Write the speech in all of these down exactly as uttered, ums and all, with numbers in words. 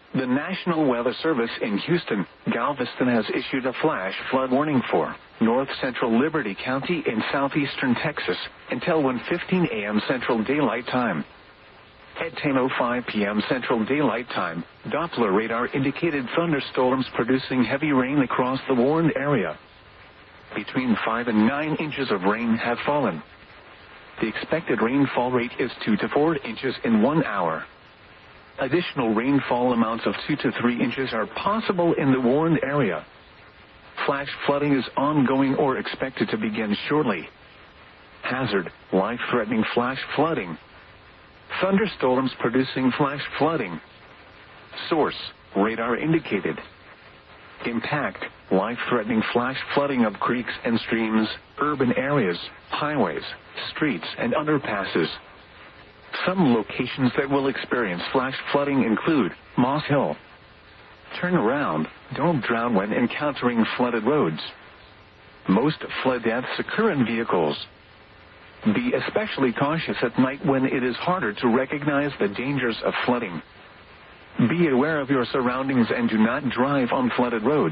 The National Weather Service in Houston, Galveston has issued a flash flood warning for north central Liberty County in southeastern Texas until one fifteen a.m. Central Daylight Time. At ten oh five p.m. Central Daylight Time, Doppler radar indicated thunderstorms producing heavy rain across the warned area. Between five and nine inches of rain have fallen. The expected rainfall rate is two to four inches in one hour. Additional rainfall amounts of two to three inches are possible in the warned area. Flash flooding is ongoing or expected to begin shortly. Hazard, life-threatening flash flooding. Thunderstorms producing flash flooding. Source, radar indicated. Impact, life-threatening flash flooding of creeks and streams, urban areas, highways, streets, and underpasses. Some locations that will experience flash flooding include Moss Hill. Turn around. Don't drown when encountering flooded roads. Most flood deaths occur in vehicles. Be especially cautious at night when it is harder to recognize the dangers of flooding. Be aware of your surroundings and do not drive on flooded roads.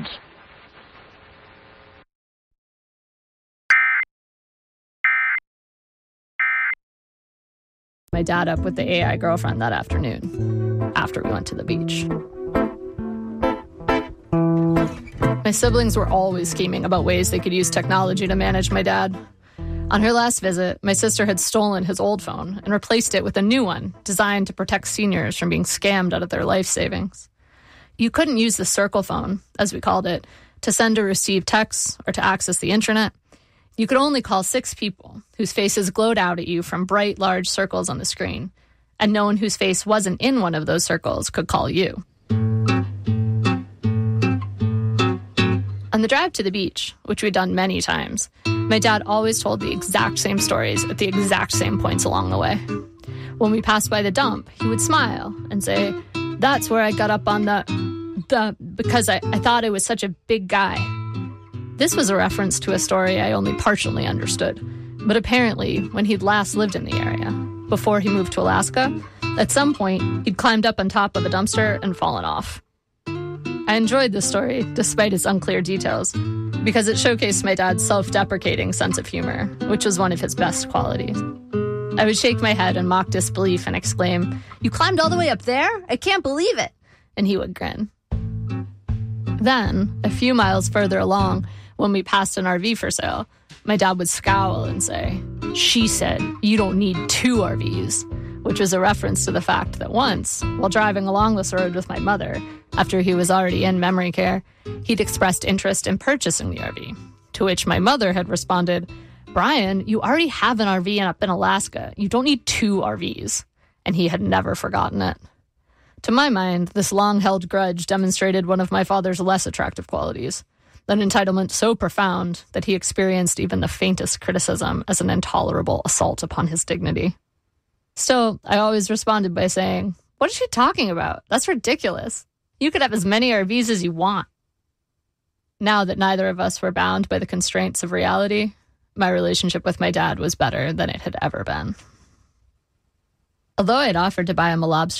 My dad up with the A I girlfriend that afternoon, after we went to the beach. My siblings were always scheming about ways they could use technology to manage my dad. On her last visit, my sister had stolen his old phone and replaced it with a new one designed to protect seniors from being scammed out of their life savings. You couldn't use the circle phone, as we called it, to send or receive texts or to access the internet. You could only call six people whose faces glowed out at you from bright, large circles on the screen, and no one whose face wasn't in one of those circles could call you. On the drive to the beach, which we'd done many times, my dad always told the exact same stories at the exact same points along the way. When we passed by the dump, he would smile and say, "That's where I got up on the... the... because I, I thought I was such a big guy." This was a reference to a story I only partially understood, but apparently when he'd last lived in the area, before he moved to Alaska, at some point he'd climbed up on top of a dumpster and fallen off. I enjoyed this story, despite its unclear details, because it showcased my dad's self-deprecating sense of humor, which was one of his best qualities. I would shake my head in mock disbelief and exclaim, "You climbed all the way up there? I can't believe it!" And he would grin. Then, a few miles further along, when we passed an R V for sale, my dad would scowl and say, "She said, you don't need two R Vs," which was a reference to the fact that once, while driving along this road with my mother, after he was already in memory care, he'd expressed interest in purchasing the R V, to which my mother had responded, "Brian, you already have an R V up in Alaska. You don't need two R Vs." And he had never forgotten it. To my mind, this long-held grudge demonstrated one of my father's less attractive qualities, an entitlement so profound that he experienced even the faintest criticism as an intolerable assault upon his dignity. Still, I always responded by saying, "What is she talking about? That's ridiculous. You could have as many R Vs as you want." Now that neither of us were bound by the constraints of reality, my relationship with my dad was better than it had ever been. Although I had offered to buy him a lobster